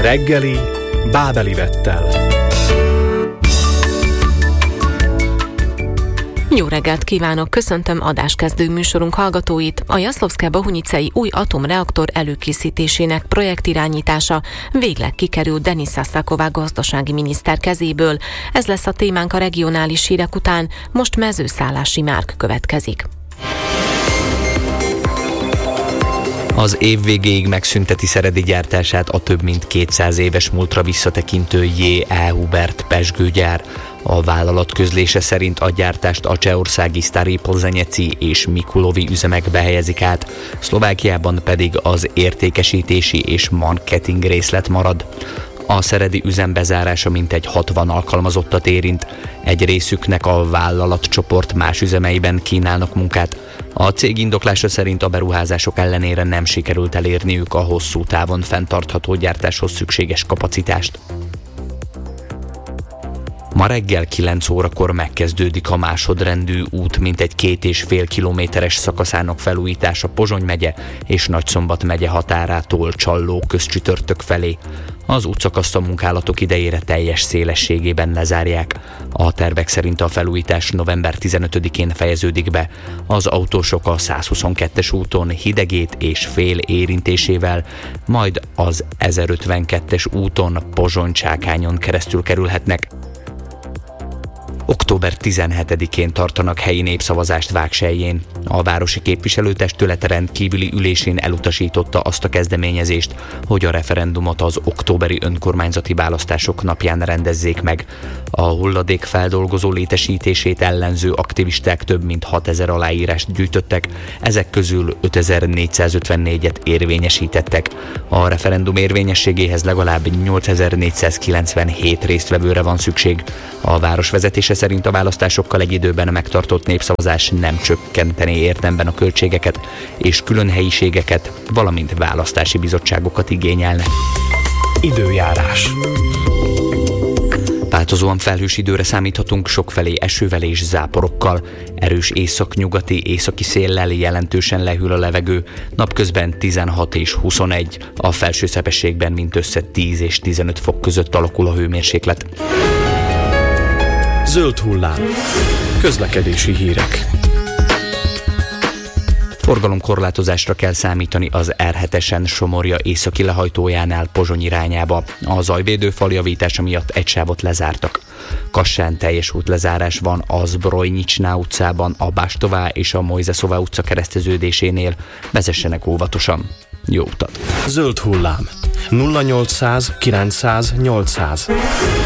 Reggeli Bábeli Vettel. Jó reggelt kívánok, köszöntöm adáskezdő műsorunk hallgatóit. A Jászlóvszka-Bohunyicei új atomreaktor előkészítésének projektirányítása végleg kikerült Denisa Szaková gazdasági miniszter kezéből. Ez lesz a témánk a regionális hírek után, most mezőszállási Márk következik. Az év végéig megszünteti szeredi gyártását a több mint 200 éves múltra visszatekintő J.E. Hubert pezsgőgyár. A vállalat közlése szerint a gyártást a csehországi Stary Plzeňeci és Mikulovi üzemekbe helyezik át, Szlovákiában pedig az értékesítési és marketing részlet marad. A szeredi üzem bezárása mintegy 60 alkalmazottat érint, egy részüknek a vállalatcsoport más üzemeiben kínálnak munkát. A cég indoklása szerint a beruházások ellenére nem sikerült elérniük a hosszú távon fenntartható gyártáshoz szükséges kapacitást. Ma reggel 9 órakor megkezdődik a másodrendű út mintegy 2,5 kilométeres szakaszának felújítása Pozsony megye és Nagyszombat megye határától Csalló közcsütörtök felé. Az útszakaszt a munkálatok idejére teljes szélességében lezárják. A tervek szerint a felújítás november 15-én fejeződik be. Az autósok a 122-es úton Hidegét és Fél érintésével, majd az 1052-es úton Pozsony-Csákányon keresztül kerülhetnek. Október 17-én tartanak helyi népszavazást Vágselyén. A városi képviselőtestület rendkívüli ülésén elutasította azt a kezdeményezést, hogy a referendumot az októberi önkormányzati választások napján rendezzék meg. A hulladékfeldolgozó létesítését ellenző aktivisták több mint 6000 aláírást gyűjtöttek, ezek közül 5454-et érvényesítettek. A referendum érvényességéhez legalább 8497 résztvevőre van szükség. A város vezetése szerint a választásokkal egy időben megtartott népszavazás nem csökkentené érdemben a költségeket és külön helyiségeket, valamint választási bizottságokat igényelne. Időjárás. Változóan felhős időre számíthatunk, sokfelé esővel és záporokkal. Erős északnyugati-északi széllel jelentősen lehűl a levegő, napközben 16 és 21, a felső szepességben mindössze 10 és 15 fok között alakul a hőmérséklet. Zöld hullám. Közlekedési hírek. Forgalomkorlátozásra kell számítani az R7-esen Somorja északi lehajtójánál Pozsony irányába. A zajvédőfal javítása miatt egy sávot lezártak. Kassán teljes útlezárás van a Zbrojnicsná utcában, a Bástová és a Mojzeszová utca kereszteződésénél. Vezessenek óvatosan. Jó utat! Zöld hullám. 0800 900 800.